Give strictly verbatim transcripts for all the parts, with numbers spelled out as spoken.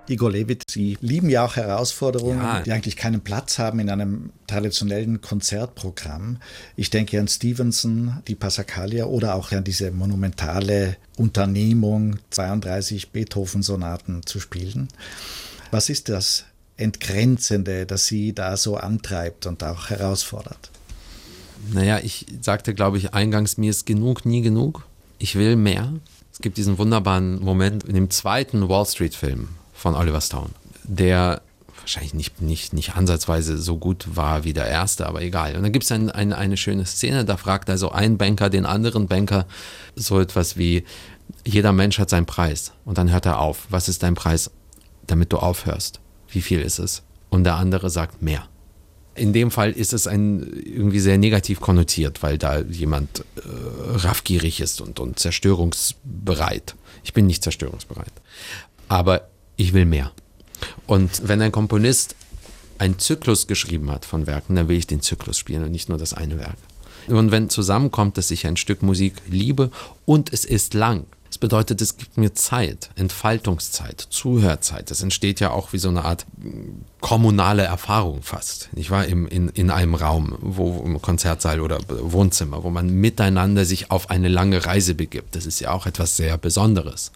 Igor Levit, Sie lieben ja auch Herausforderungen, ja. die eigentlich keinen Platz haben in einem traditionellen Konzertprogramm. Ich denke an Stevenson, die Passacaglia oder auch an diese monumentale Unternehmung, zweiunddreißig Beethoven-Sonaten zu spielen. Was ist das Entgrenzende, das Sie da so antreibt und auch herausfordert? Naja, ich sagte, glaube ich, eingangs, mir ist genug nie genug. Ich will mehr. Es gibt diesen wunderbaren Moment in dem zweiten Wall Street-Film von Oliver Stone, der wahrscheinlich nicht, nicht, nicht ansatzweise so gut war wie der erste, aber egal. Und dann gibt es ein, ein, eine schöne Szene, da fragt also ein Banker den anderen Banker so etwas wie, jeder Mensch hat seinen Preis. Und dann hört er auf. Was ist dein Preis, damit du aufhörst? Wie viel ist es? Und der andere sagt, mehr. In dem Fall ist es ein, irgendwie sehr negativ konnotiert, weil da jemand äh, raffgierig ist und, und zerstörungsbereit. Ich bin nicht zerstörungsbereit. Aber ich will mehr. Und wenn ein Komponist einen Zyklus geschrieben hat von Werken, dann will ich den Zyklus spielen und nicht nur das eine Werk. Und wenn zusammenkommt, dass ich ein Stück Musik liebe und es ist lang, das bedeutet, es gibt mir Zeit, Entfaltungszeit, Zuhörzeit. Das entsteht ja auch wie so eine Art kommunale Erfahrung fast. Ich war im, in, in einem Raum, wo im Konzertsaal oder Wohnzimmer, wo man miteinander sich auf eine lange Reise begibt. Das ist ja auch etwas sehr Besonderes.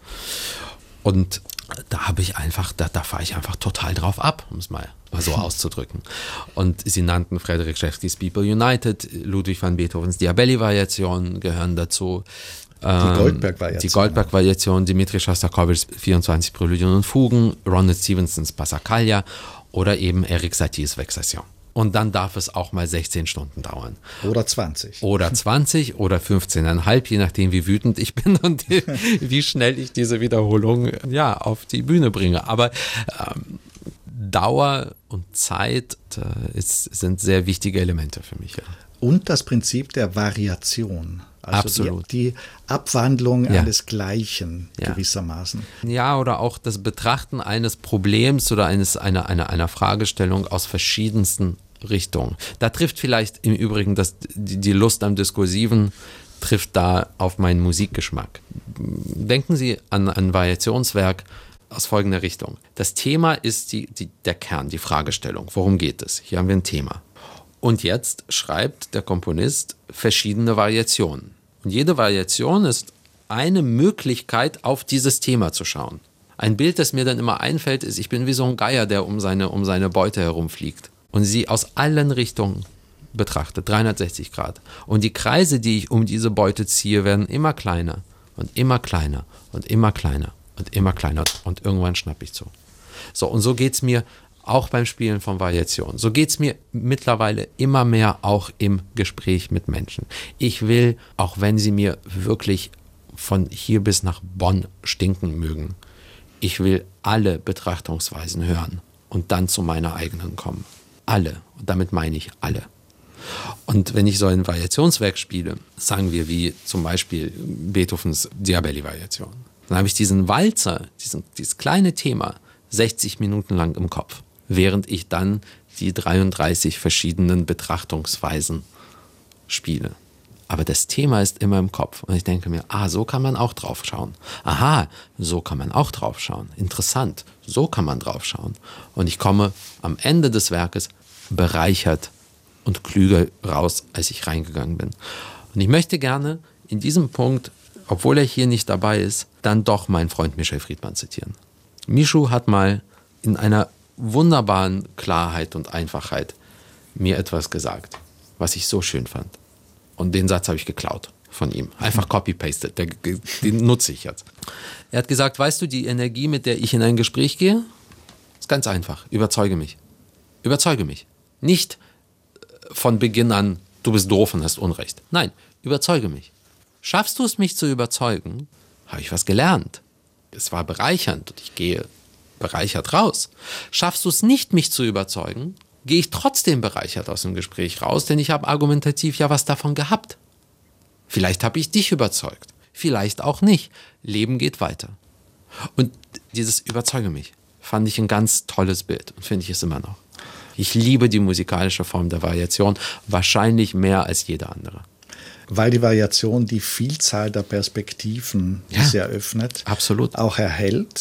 Und da habe ich einfach, da, da fahre ich einfach total drauf ab, um es mal, mal so auszudrücken. Und sie nannten Frederic Rzewskis People United, Ludwig van Beethovens Diabelli-Variationen gehören dazu. Die Goldberg-Variation. Die Goldberg-Variation, Dmitri Schostakowitschs vierundzwanzig Präludien und Fugen, Ronald Stevensons Passacaglia oder eben Eric Satie's Vexation. Und dann darf es auch mal sechzehn Stunden dauern. Oder zwanzig. Oder zwanzig oder fünfzehn Komma fünf, je nachdem, wie wütend ich bin und wie schnell ich diese Wiederholung ja, auf die Bühne bringe. Aber ähm, Dauer und Zeit äh, ist, sind sehr wichtige Elemente für mich. Ja. Und das Prinzip der Variation. Also Absolut. Die, die Abwandlung ja. eines Gleichen ja. gewissermaßen. Ja, oder auch das Betrachten eines Problems oder eines, einer, einer, einer Fragestellung aus verschiedensten Richtungen. Da trifft vielleicht im Übrigen das, die, die Lust am Diskursiven trifft da auf meinen Musikgeschmack. Denken Sie an ein Variationswerk aus folgender Richtung. Das Thema ist die, die, der Kern, die Fragestellung. Worum geht es? Hier haben wir ein Thema. Und jetzt schreibt der Komponist verschiedene Variationen. Und jede Variation ist eine Möglichkeit, auf dieses Thema zu schauen. Ein Bild, das mir dann immer einfällt, ist, ich bin wie so ein Geier, der um seine, um seine Beute herumfliegt und sie aus allen Richtungen betrachtet, dreihundertsechzig Grad. Und die Kreise, die ich um diese Beute ziehe, werden immer kleiner und immer kleiner und immer kleiner und immer kleiner. Und irgendwann schnappe ich zu. So, und so geht es mir auch beim Spielen von Variationen. So geht es mir mittlerweile immer mehr auch im Gespräch mit Menschen. Ich will, auch wenn sie mir wirklich von hier bis nach Bonn stinken mögen, ich will alle Betrachtungsweisen hören und dann zu meiner eigenen kommen. Alle. Und damit meine ich alle. Und wenn ich so ein Variationswerk spiele, sagen wir wie zum Beispiel Beethovens Diabelli-Variation, dann habe ich diesen Walzer, diesen, dieses kleine Thema, sechzig Minuten lang im Kopf, während ich dann die dreiunddreißig verschiedenen Betrachtungsweisen spiele. Aber das Thema ist immer im Kopf. Und ich denke mir, ah, so kann man auch drauf schauen. Aha, so kann man auch drauf schauen. Interessant, so kann man drauf schauen. Und ich komme am Ende des Werkes bereichert und klüger raus, als ich reingegangen bin. Und ich möchte gerne in diesem Punkt, obwohl er hier nicht dabei ist, dann doch meinen Freund Michel Friedman zitieren. Michu hat mal in einer wunderbaren Klarheit und Einfachheit mir etwas gesagt, was ich so schön fand. Und den Satz habe ich geklaut von ihm. Einfach copy-pasted, den, den nutze ich jetzt. Er hat gesagt, weißt du, die Energie, mit der ich in ein Gespräch gehe, ist ganz einfach. Überzeuge mich. Überzeuge mich. Nicht von Beginn an, du bist doof und hast Unrecht. Nein, überzeuge mich. Schaffst du es, mich zu überzeugen, habe ich was gelernt. Es war bereichernd und ich gehe bereichert raus. Schaffst du es nicht, mich zu überzeugen, gehe ich trotzdem bereichert aus dem Gespräch raus, denn ich habe argumentativ ja was davon gehabt. Vielleicht habe ich dich überzeugt, vielleicht auch nicht. Leben geht weiter. Und dieses Überzeuge mich fand ich ein ganz tolles Bild und finde ich es immer noch. Ich liebe die musikalische Form der Variation, wahrscheinlich mehr als jede andere. Weil die Variation die Vielzahl der Perspektiven, die ja, sie eröffnet, absolut. auch erhält.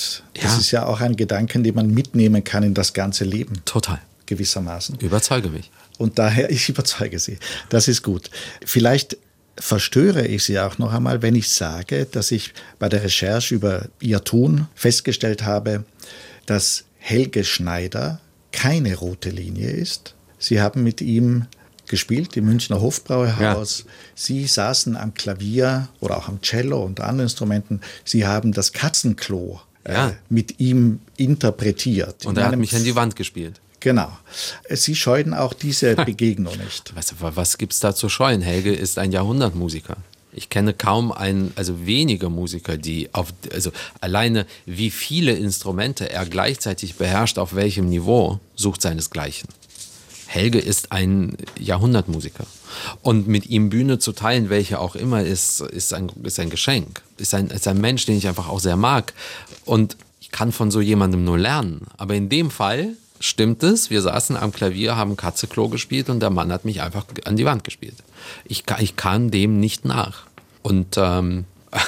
Ja. Das ist ja auch ein Gedanke, den man mitnehmen kann in das ganze Leben. Total. Gewissermaßen. Überzeuge mich. Und daher, ich überzeuge Sie. Das ist gut. Vielleicht verstöre ich Sie auch noch einmal, wenn ich sage, dass ich bei der Recherche über Ihr Tun festgestellt habe, dass Helge Schneider keine rote Linie ist. Sie haben mit ihm gespielt im Münchner Hofbräuhaus. Ja. Sie saßen am Klavier oder auch am Cello und anderen Instrumenten. Sie haben das Katzenklo ja. äh, mit ihm interpretiert. Und er hat mich an die Wand gespielt. Genau. Sie scheuen auch diese Begegnung nicht. Was, was gibt es da zu scheuen? Helge ist ein Jahrhundertmusiker. Ich kenne kaum einen, also wenige Musiker, die auf, also alleine wie viele Instrumente er gleichzeitig beherrscht, auf welchem Niveau, sucht seinesgleichen. Helge ist ein Jahrhundertmusiker. Und mit ihm Bühne zu teilen, welche auch immer, ist, ist, ein, ist ein Geschenk. Ist ein, ist ein Mensch, den ich einfach auch sehr mag. Und ich kann von so jemandem nur lernen. Aber in dem Fall stimmt es, wir saßen am Klavier, haben Katzenklo gespielt und der Mann hat mich einfach an die Wand gespielt. Ich, ich kam dem nicht nach. Und ähm,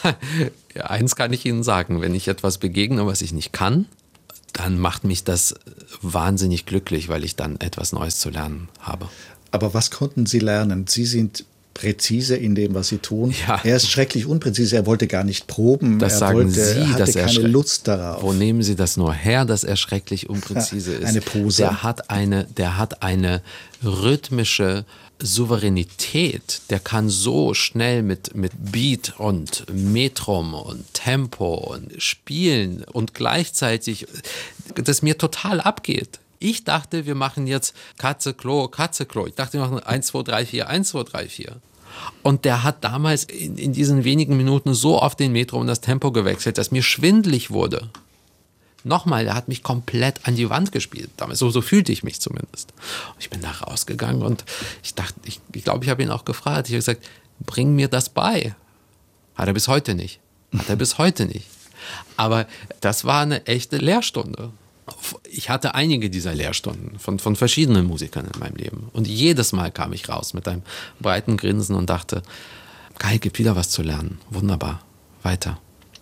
ja, eins kann ich Ihnen sagen, wenn ich etwas begegne, was ich nicht kann, dann macht mich das wahnsinnig glücklich, weil ich dann etwas Neues zu lernen habe. Aber was konnten Sie lernen? Sie sind präzise in dem, was Sie tun. Ja. Er ist schrecklich unpräzise, er wollte gar nicht proben. Das er sagen wollte, Sie, hatte dass er keine Lust darauf. Wo nehmen Sie das nur her, dass er schrecklich unpräzise ist? Eine Pose. Der hat eine, der hat eine rhythmische Souveränität. Der kann so schnell mit, mit Beat und Metrum und Tempo und spielen und gleichzeitig, das mir total abgeht. Ich dachte, wir machen jetzt Katze, Klo, Katze, Klo. Ich dachte, wir machen eins, zwei, drei, vier, eins, zwei, drei, vier. Und der hat damals in, in diesen wenigen Minuten so oft den Metrum und das Tempo gewechselt, dass mir schwindelig wurde. Nochmal, er hat mich komplett an die Wand gespielt. Damals, so, so fühlte ich mich zumindest. Und ich bin da rausgegangen und ich dachte, ich glaube, ich, glaub, ich habe ihn auch gefragt. Ich habe gesagt, bring mir das bei. Hat er bis heute nicht. Hat er bis heute nicht. Aber das war eine echte Lehrstunde. Ich hatte einige dieser Lehrstunden von, von verschiedenen Musikern in meinem Leben. Und jedes Mal kam ich raus mit einem breiten Grinsen und dachte, geil, gibt wieder was zu lernen. Wunderbar. Weiter.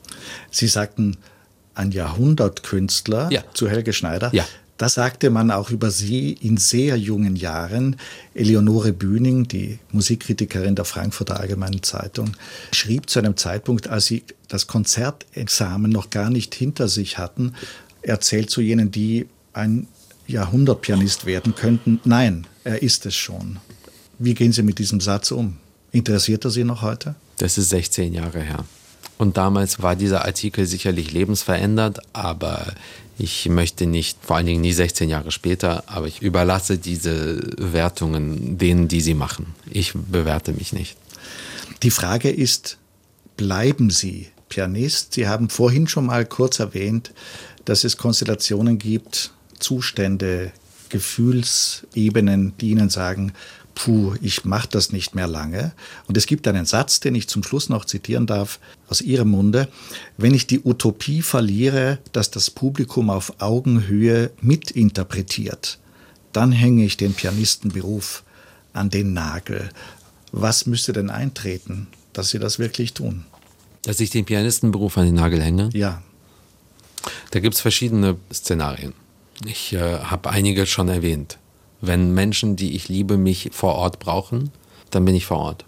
Sie sagten, ein Jahrhundertkünstler ja. zu Helge Schneider. Ja. Das sagte man auch über Sie in sehr jungen Jahren. Eleonore Bühning, die Musikkritikerin der Frankfurter Allgemeinen Zeitung, schrieb zu einem Zeitpunkt, als sie das Konzertexamen noch gar nicht hinter sich hatten, er zählt zu jenen, die ein Jahrhundertpianist werden könnten. Nein, er ist es schon. Wie gehen Sie mit diesem Satz um? Interessiert er Sie noch heute? Das ist sechzehn Jahre her. Und damals war dieser Artikel sicherlich lebensverändert, aber ich möchte nicht, vor allen Dingen nie sechzehn Jahre später, aber ich überlasse diese Wertungen denen, die sie machen. Ich bewerte mich nicht. Die Frage ist, bleiben Sie Pianist? Sie haben vorhin schon mal kurz erwähnt, dass es Konstellationen gibt, Zustände, Gefühlsebenen, die Ihnen sagen, puh, ich mache das nicht mehr lange. Und es gibt einen Satz, den ich zum Schluss noch zitieren darf, aus Ihrem Munde. Wenn ich die Utopie verliere, dass das Publikum auf Augenhöhe mitinterpretiert, dann hänge ich den Pianistenberuf an den Nagel. Was müsste denn eintreten, dass Sie das wirklich tun? Dass ich den Pianistenberuf an den Nagel hänge? Ja. Da gibt es verschiedene Szenarien. Ich äh, habe einige schon erwähnt. Wenn Menschen, die ich liebe, mich vor Ort brauchen, dann bin ich vor Ort.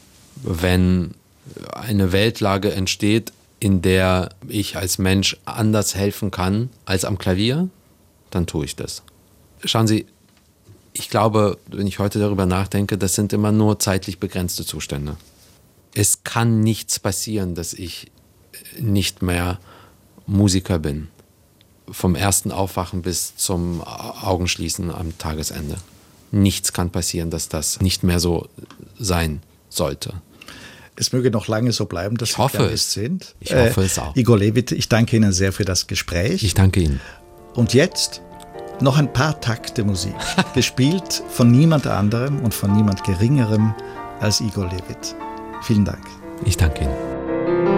Wenn eine Weltlage entsteht, in der ich als Mensch anders helfen kann als am Klavier, dann tue ich das. Schauen Sie, ich glaube, wenn ich heute darüber nachdenke, das sind immer nur zeitlich begrenzte Zustände. Es kann nichts passieren, dass ich nicht mehr Musiker bin. Vom ersten Aufwachen bis zum Augenschließen am Tagesende. Nichts kann passieren, dass das nicht mehr so sein sollte. Es möge noch lange so bleiben, dass ich Sie hoffe Pianist es. sind. Ich hoffe äh, es auch. Igor Levit, ich danke Ihnen sehr für das Gespräch. Ich danke Ihnen. Und jetzt noch ein paar Takte Musik, gespielt von niemand anderem und von niemand Geringerem als Igor Levit. Vielen Dank. Ich danke Ihnen.